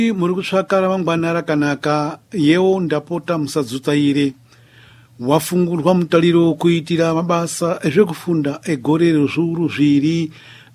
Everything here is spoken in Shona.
muri kutsvaka ramangwana rakanaka yewo ndapota musadzutsaire wafungurwa mutariro kuitira mabasa ezvekufunda egore rezviuru zviri